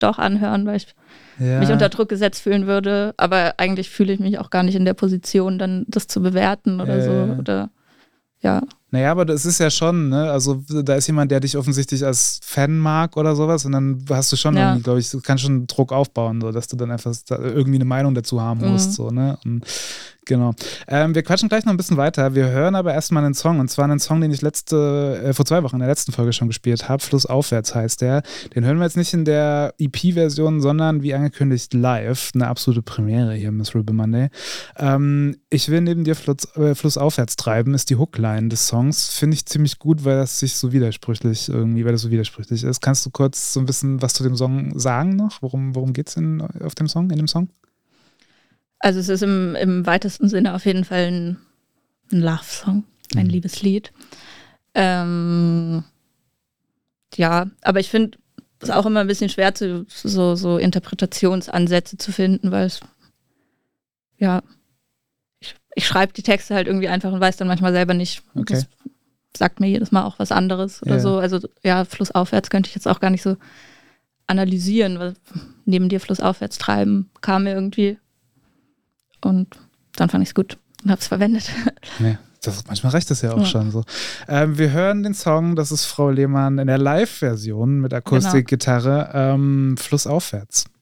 doch anhören, weil ich mich unter Druck gesetzt fühlen würde. Aber eigentlich fühle ich mich auch gar nicht in der Position, dann das zu bewerten oder so. Oder ja. Naja, aber das ist ja schon, ne? Also da ist jemand, der dich offensichtlich als Fan mag oder sowas und dann hast du schon irgendwie, glaube ich, du kannst schon Druck aufbauen, so, dass du dann einfach irgendwie eine Meinung dazu haben musst, so, ne? Und genau. Wir quatschen gleich noch ein bisschen weiter. Wir hören aber erstmal einen Song, und zwar einen Song, den ich vor 2 Wochen in der letzten Folge schon gespielt habe. Flussaufwärts heißt der. Den hören wir jetzt nicht in der EP-Version, sondern wie angekündigt live. Eine absolute Premiere hier im Miserable Monday. Ich will neben dir Flussaufwärts treiben, ist die Hookline des Songs. Finde ich ziemlich gut, weil das so widersprüchlich ist. Kannst du kurz so ein bisschen was zu dem Song sagen noch? Worum geht es in dem Song? Also es ist im weitesten Sinne auf jeden Fall ein Love-Song, ein Liebeslied. Ja, aber ich finde es auch immer ein bisschen schwer, so Interpretationsansätze zu finden, weil es, ja, ich schreibe die Texte halt irgendwie einfach und weiß dann manchmal selber nicht. Okay. Das sagt mir jedes Mal auch was anderes oder so. Also ja, flussaufwärts könnte ich jetzt auch gar nicht so analysieren, weil neben dir flussaufwärts treiben kam mir irgendwie. Und dann fand ich es gut und habe es verwendet. Nee, manchmal reicht das ja auch schon so. Wir hören den Song, das ist Frau Lehmann in der Live-Version mit Akustikgitarre, Flussaufwärts.